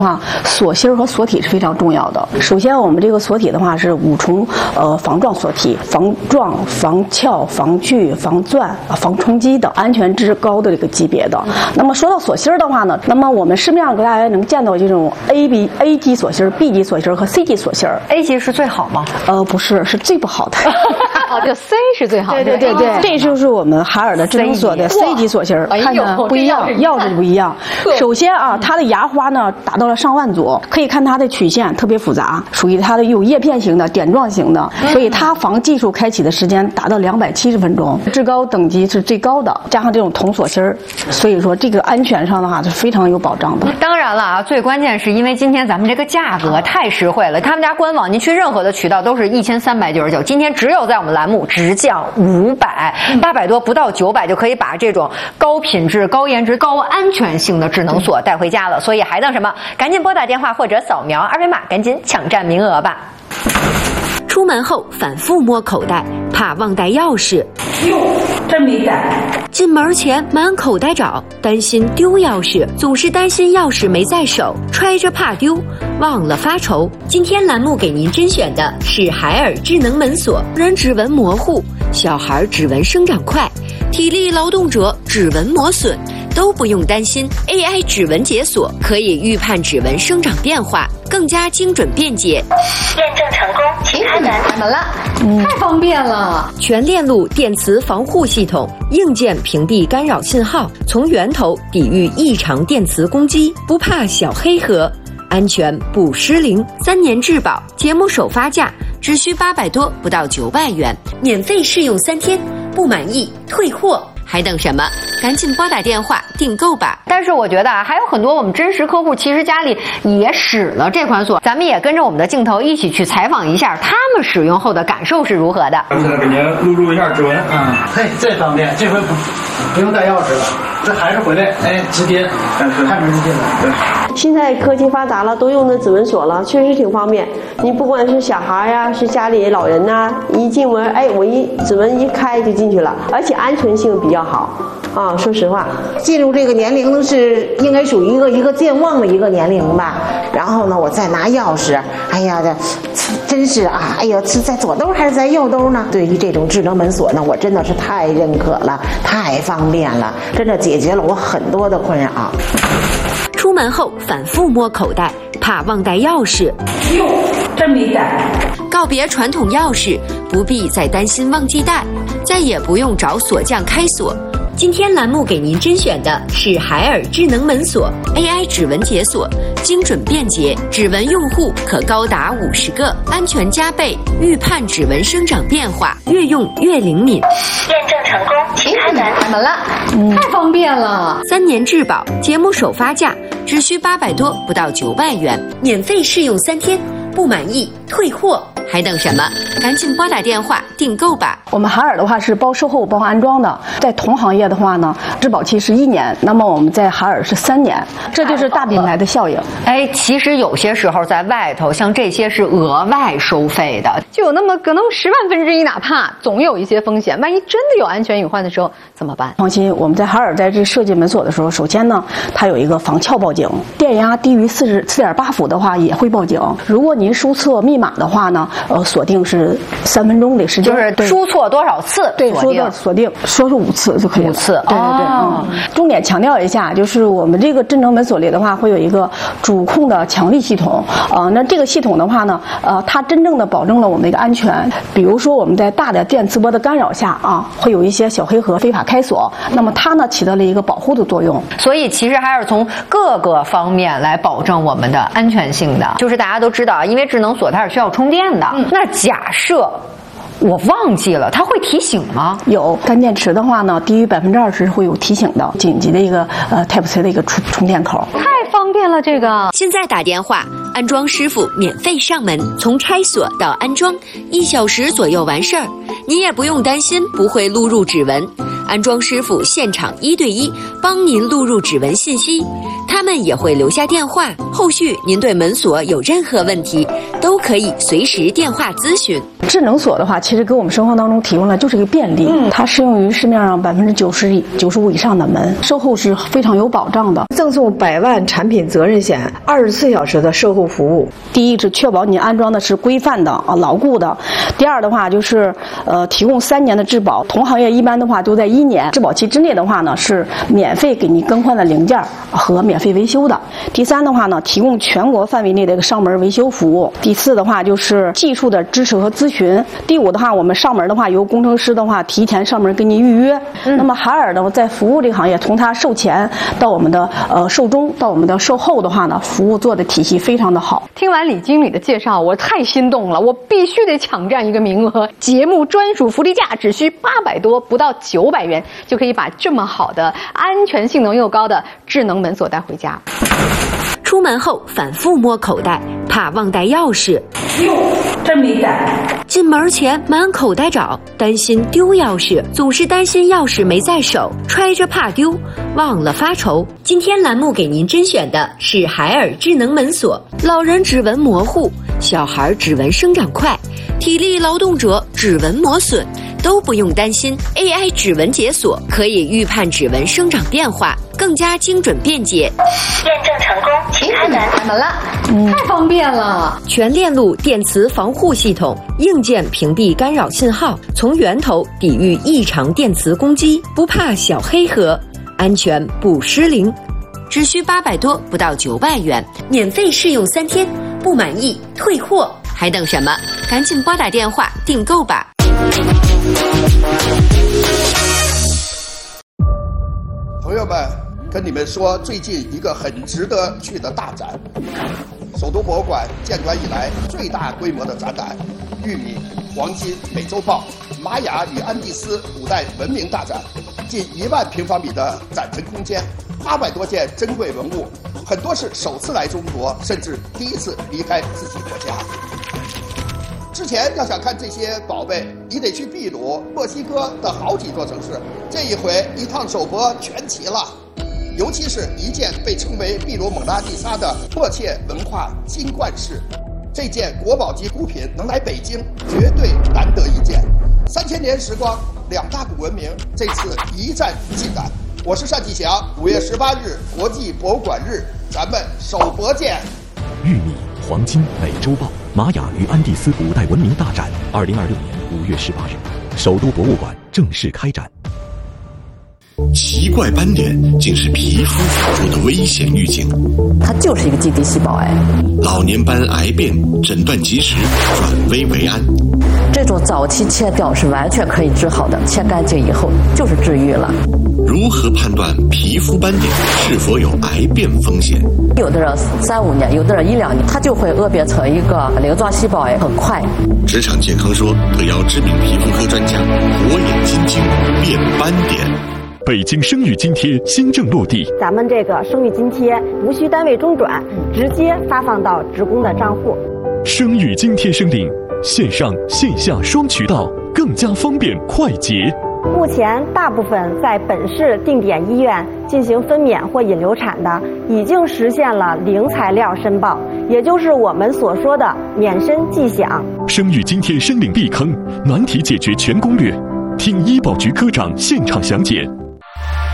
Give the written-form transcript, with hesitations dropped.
锁芯和锁体是非常重要的。首先，我们这个锁体的话是5重防撞锁体，防撞、防撬、防锯、防钻、防冲击的，安全至高的这个级别的。那么说到锁芯的话呢，那么我们市面上给大家能见到这种 A 级锁芯、B 级锁芯和 C 级锁芯。 A 级是最好吗？ 不是，是最不好的。 就 C 是最好的。 对，这就是我们海尔的智能锁的 C 级锁芯，看着不一样，钥匙不一样。首先它的牙花呢达到了上万组，可以看它的曲线特别复杂，属于它的有叶片型的、点状型的，所以它防技术开启的时间达到270分钟，至高等级是最高的，加上这种铜锁芯，所以说这个安全上的话是非常有保障的。 当然了啊，最关键是因为今天咱们这个价格太实惠了，他们家官网您去任何的渠道都是1399，今天只有在我们栏目直降500，800多不到900就可以把这种高品质、高颜值、高安全性的智能锁带回家了，所以还等什么？赶紧拨打电话或者扫描2维码，赶紧抢占名额吧。 出门后反复摸口袋，怕忘带钥匙。 哟，真没带。 进门前满口袋找，担心丢钥匙，总是担心钥匙没在手，揣着怕丢，忘了发愁。今天栏目给您甄选的是海尔智能门锁，人指纹模糊，小孩指纹生长快，体力劳动者指纹磨损都不用担心 AI 指纹解锁，可以预判指纹生长变化，更加精准便捷。 验证成功，请开门。 开门了，太方便了！ 全链路电磁防护系统，硬件屏蔽干扰信号，从源头抵御异常电磁攻击，不怕小黑盒，安全不失灵，3年质保，节目首发价只需800多，不到900元，免费试用3天，不满意退货。还等什么？赶紧拨打电话订购吧！ 但是我觉得还有很多我们真实客户其实家里也使了这款锁，咱们也跟着我们的镜头一起去采访一下他们使用后的感受是如何的。 现在给您录入一下指纹啊， 这方便，这回不用带钥匙了，这孩子回来直接开门就进来。对。 现在科技发达了，都用的指纹锁了，确实挺方便。你不管是小孩呀，是家里老人呐，一进门，我指纹一开就进去了，而且安全性比较好。说实话， 进入这个年龄是应该属于一个健忘的一个年龄吧。然后呢，我再拿钥匙，真是是在左兜还是在右兜呢？对于这种智能门锁呢，我真的是太认可了，太方便了，真的解决了我很多的困扰。 出门后反复摸口袋，怕忘带钥匙。 哟，真没带。 告别传统钥匙，不必再担心忘记带，再也不用找锁匠开锁。今天栏目给您甄选的是海尔智能门锁 AI 指纹解锁，精准便捷，指纹用户可高达50个，安全加倍，预判指纹生长变化，越用越灵敏。 验证成功，请开门。 开门了，太方便了 ！3年质保，节目首发价只需800多，不到900元，免费试用3天，不满意退货。还等什么？赶紧拨打电话订购吧！ 我们海尔的话是包售后包安装的，在同行业的话呢，质保期是1年，那么我们在海尔是3年，这就是大品牌的效应。 其实有些时候在外头，像这些是额外收费的，就有那么可能10万分之一，哪怕总有一些风险，万一真的有安全隐患的时候怎么办？ 放心，我们在海尔在这设计门锁的时候，首先呢，它有一个防撬报警，电压低于4.8伏的话也会报警。如果您输错密码的话呢，锁定是3分钟的时间， 就是输错多少次？ 对，锁定，说是5次就可以了。5次，对。重点强调一下，就是我们这个智能门锁里的话，会有一个主控的强力系统。那这个系统的话呢，它真正的保证了我们的一个安全。比如说我们在大的电磁波的干扰下会有一些小黑盒非法开锁，那么它呢起到了一个保护的作用。 所以其实还是从各个方面来保证我们的安全性的。就是大家都知道，因为智能锁它是需要充电的。那假设我忘记了，它会提醒吗？ 有，干电池的话呢，低于20%会有提醒的，紧急的一个Type C 的一个充电口。 太方便了，这个。 现在打电话，安装师傅免费上门，从拆锁到安装1小时左右完事儿，你也不用担心不会录入指纹。安装师傅现场1对1帮您录入指纹信息，他他们也会留下电话，后续您对门锁有任何问题，都可以随时电话咨询。 智能锁的话，其实给我们生活当中提供的就是一个便利，它适用于市面上90%、95%以上的门，售后是非常有保障的， 赠送100万产品责任险，24小时的售后服务。 第一是确保你安装的是规范的牢固的，第二的话就是提供3年的质保，同行业一般的话都在1年质保期之内的话呢是免费给你更换的零件和免费维修的。第三的话呢，提供全国范围内的一个上门维修服务。第四的话就是技术的支持和咨询。第五的话，我们上门的话由工程师的话提前上门给你预约。那么海尔呢，在服务这个行业，从它售前到我们的售中到我们的售后的话呢，服务做的体系非常的好。 听完李经理的介绍，我太心动了，我必须得抢占一个名额。节目专属福利价只需800多，不到900元就可以把这么好的、安全性能又高的智能门锁带回家。 出门后反复摸口袋，怕忘带钥匙。 哟，真没带。 进门前满口袋找，担心丢钥匙，总是担心钥匙没在手，揣着怕丢，忘了发愁。今天栏目给您甄选的是海尔智能门锁，老人指纹模糊，小孩指纹生长快，体力劳动者指纹磨损，都不用担心。AI 指纹解锁可以预判指纹生长变化，更加精准便捷。 验证成功，请开门。 开门了，太方便了！ 全链路电磁防护系统，硬件屏蔽干扰信号，从源头抵御异常电磁攻击，不怕小黑盒，安全不失灵。只需800多，不到900元，免费试用3天，不满意退货，还等什么？赶紧拨打电话订购吧。 朋友们，跟你们说最近一个很值得去的大展，首都博物馆建馆以来最大规模的展览——玉米、黄金、美洲豹、玛雅与安第斯古代文明大展，近1万平方米的展陈空间，800多件珍贵文物，很多是首次来中国，甚至第一次离开自己国家。之前要想看这些宝贝，你得去秘鲁、墨西哥的好几座城市，这一回一趟首博全齐了。尤其是一件被称为秘鲁蒙娜丽莎的迫切文化金冠饰，这件国宝级古品能来北京，绝对难得一见。3000年时光，2大古文明这次一战尽燃。我是单霁翔，5月18日国际博物馆日，咱们首博见。 玉米、黄金、美洲豹、玛雅与安第斯古代文明大展，2026年5月18日，首都博物馆正式开展。 奇怪斑点竟是皮肤辅助的危险预警， 它就是一个基底细胞癌。 老年斑癌变诊断及时，转危为安。 这种早期切掉是完全可以治好的，切干净以后就是治愈了。 如何判断皮肤斑点是否有癌变风险？ 有的人3-5年，有的人1-2年，它就会恶变成一个鳞状细胞癌，很快。 职场健康说特邀知名皮肤科专家火眼金睛辨斑点。 北京生育津贴新政落地， 咱们这个生育津贴无需单位中转，直接发放到职工的账户。 生育津贴申领线上线下双渠道，更加方便快捷。 目前大部分在本市定点医院进行分娩或引流产的，已经实现了零材料申报，也就是我们所说的免申即享。 生育津贴申领避坑，难题解决全攻略，听医保局科长现场详解。